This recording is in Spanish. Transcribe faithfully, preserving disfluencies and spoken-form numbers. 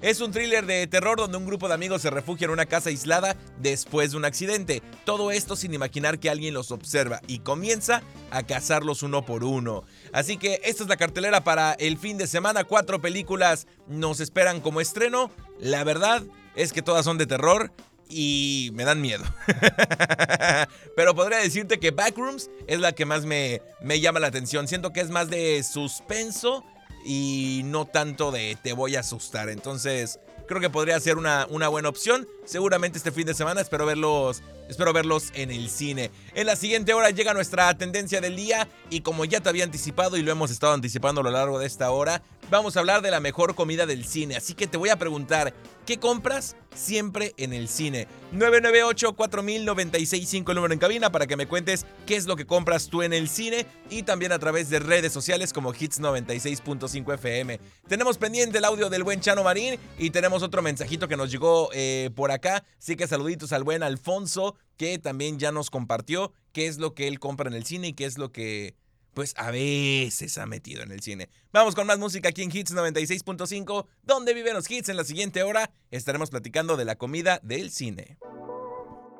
Es un thriller de terror donde un grupo de amigos se refugia en una casa aislada después de un accidente. Todo esto sin imaginar que alguien los observa y comienza a cazarlos uno por uno. Así que esta es la cartelera para el fin de semana. Cuatro películas nos esperan como estreno. La verdad es que todas son de terror y me dan miedo. Pero podría decirte que Backrooms es la que más me, me llama la atención. Siento que es más de suspenso y no tanto de te voy a asustar. Entonces creo que podría ser una, una buena opción. Seguramente este fin de semana espero verlos, espero verlos en el cine. En la siguiente hora llega nuestra tendencia del día. Y como ya te había anticipado y lo hemos estado anticipando a lo largo de esta hora, vamos a hablar de la mejor comida del cine. Así que te voy a preguntar, ¿qué compras siempre en el cine? nueve nueve ocho, cuatro mil, noventa y seis cinco, el número en cabina para que me cuentes qué es lo que compras tú en el cine y también a través de redes sociales como Hits noventa y seis punto cinco F M. Tenemos pendiente el audio del buen Chano Marín y tenemos otro mensajito que nos llegó eh, por acá. Así que saluditos al buen Alfonso, que también ya nos compartió qué es lo que él compra en el cine y qué es lo que pues a veces ha metido en el cine. Vamos con más música aquí en Hits noventa y seis punto cinco, donde viven los hits. En la siguiente hora estaremos platicando de la comida del cine.